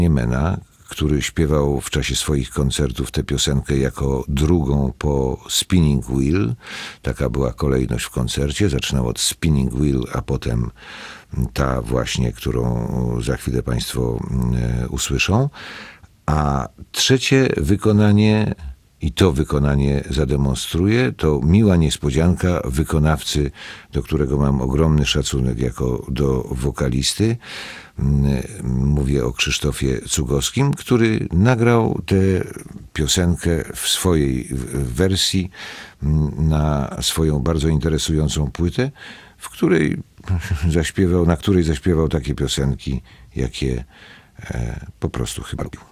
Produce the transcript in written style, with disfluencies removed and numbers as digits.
Niemena, który śpiewał w czasie swoich koncertów tę piosenkę jako drugą po Spinning Wheel. Taka była kolejność w koncercie. Zaczynał od Spinning Wheel, a potem ta właśnie, którą za chwilę Państwo usłyszą. A trzecie wykonanie, i to wykonanie zademonstruje, to miła niespodzianka wykonawcy, do którego mam ogromny szacunek jako do wokalisty. Mówię o Krzysztofie Cugowskim, który nagrał tę piosenkę w swojej wersji na swoją bardzo interesującą płytę, na której zaśpiewał takie piosenki, jakie po prostu chyba lubił.